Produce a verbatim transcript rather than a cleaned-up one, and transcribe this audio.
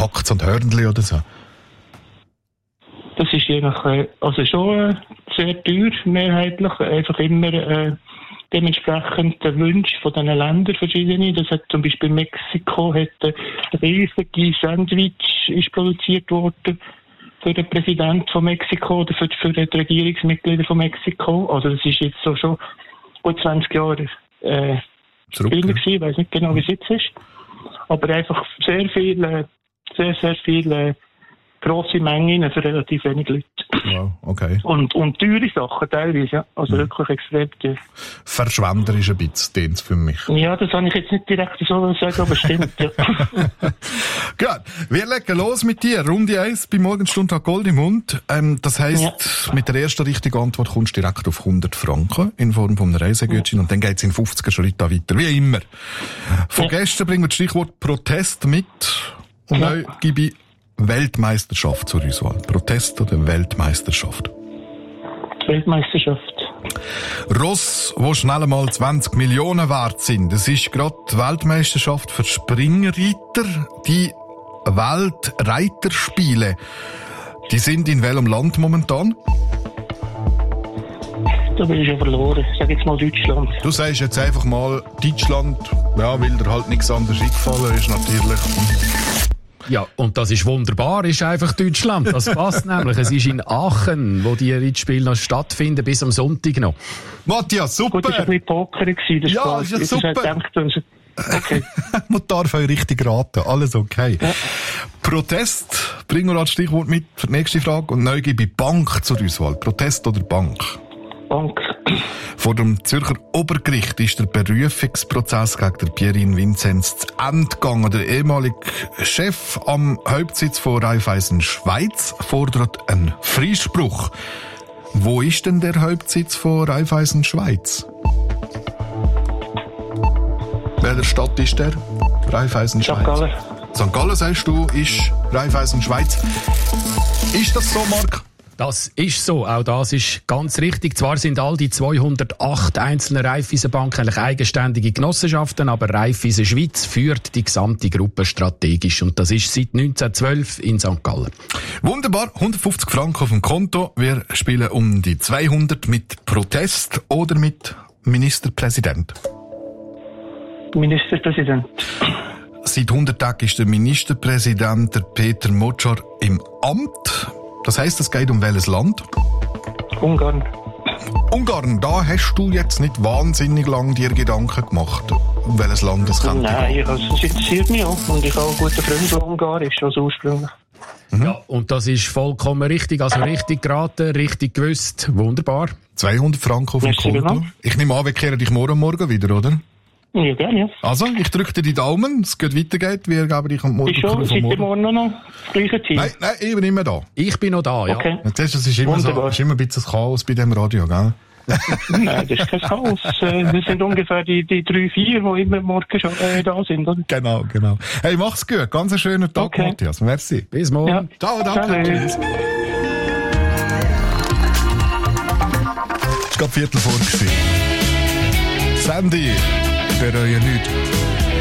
hackt's und Hörnli oder so? Das ist je nach, äh, also schon äh, sehr teuer, mehrheitlich, einfach immer äh, dementsprechend der Wunsch von diesen Ländern verschiedene. Das hat zum Beispiel Mexiko, hat ein riesiges Sandwich ist produziert worden für den Präsidenten von Mexiko oder für, für die Regierungsmitglieder von Mexiko. Also das ist jetzt so schon gut zwanzig Jahre äh, Zurück, Spiele ja. gewesen, ich weiß nicht genau, wie es jetzt ist. Aber einfach sehr viele, sehr, sehr viele grosse Mengen für relativ wenig Leute. Wow, okay. Und, und teure Sachen teilweise, ja. Also Mhm. wirklich extrem teuer. Verschwenderisch ein bisschen, den's für mich. Ja, das habe ich jetzt nicht direkt so sagen, aber stimmt, ja. Gut, wir legen los mit dir. Runde eins bei Morgenstunde hat Gold im Mund. Ähm, das heisst, ja. mit der ersten richtigen Antwort kommst du direkt auf hundert Franken in Form von einem Reisegutschein ja. und dann geht's in fünfziger Schritten weiter, wie immer. Von ja. gestern bringen wir das Stichwort Protest mit und ja. neu gebe ich Weltmeisterschaft zur Auswahl. Protest oder Weltmeisterschaft? Weltmeisterschaft. Ross, wo schnell mal zwanzig Millionen wert sind. Das ist gerade die Weltmeisterschaft für Springreiter. Die Weltreiterspiele, die sind in welchem Land momentan? Da bin ich schon verloren. Ich sage jetzt mal Deutschland. Du sagst jetzt einfach mal Deutschland, ja, weil dir halt nichts anderes eingefallen ist, natürlich. Ja, und das ist wunderbar, ist einfach Deutschland. Das passt nämlich. Es ist in Aachen, wo die Reitspiele noch stattfinden, bis am Sonntag noch. Matthias, super! Gut, das war ein bisschen Poker gewesen, das ja, Spaß. ist ja Ich super. Gedacht, also, okay. Man darf euch richtig raten, alles okay. Ja. Protest, bringen wir als Stichwort mit für die nächste Frage. Und neu gebe ich Bank zur Auswahl. Protest oder Bank? Bank. Vor dem Zürcher Obergericht ist der Berufungsprozess gegen den Pierin Vinzenz zu Ende gegangen. Der ehemalige Chef am Hauptsitz von Raiffeisen Schweiz fordert einen Freispruch. Wo ist denn der Hauptsitz von Raiffeisen Schweiz? Welcher Stadt ist der? Raiffeisen Schweiz. Sankt Gallen. Sankt Gallen, sagst du, ist Raiffeisen Schweiz. Ist das so, Marc? Das ist so, auch das ist ganz richtig. Zwar sind all die zweihundertacht einzelnen Raiffeisenbanken eigentlich eigenständige Genossenschaften, aber Raiffeisen Schweiz führt die gesamte Gruppe strategisch und das ist seit neunzehnhundertzwölf in Sankt Gallen. Wunderbar, hundertfünfzig Franken auf dem Konto. Wir spielen um die zweihundert mit Protest oder mit Ministerpräsident. Ministerpräsident. Seit hundert Tagen ist der Ministerpräsident, der Peter Motschar, im Amt. Das heisst, es geht um welches Land? Ungarn. Ungarn, da hast du jetzt nicht wahnsinnig lang dir Gedanken gemacht, um welches Land es könnte. Nein, ich, also, es interessiert mich auch. Und ich habe einen guten Freund, der Ungar ist, also ursprünglich. Mhm. Ja, und das ist vollkommen richtig. Also richtig geraten, richtig gewusst. Wunderbar. zweihundert Franken auf dem Konto. Ich nehme an, wir kehren dich morgen Morgen wieder, oder? Ja, gerne, ja. Also, ich drücke dir die Daumen, es geht weitergeht, wir geben dich am Morgen. Ist schon, seid ihr morgen noch das gleiche Team? Nein, nein, ich bin nicht mehr da. Ich bin noch da, ja. Okay. Jetzt siehst du, es ist immer, so, ist immer ein bisschen Chaos bei dem Radio, gell? Nein, das ist kein Chaos. Wir sind ungefähr die, die drei, vier, die immer morgen schon äh, da sind, oder? Genau, genau. Hey, mach's gut. Ganz einen schönen Tag, okay. Matthias. Merci. Bis morgen. Ja. Ciao, danke. Tschüss. Es war gerade Viertel vor. Sandy, bereue nichts.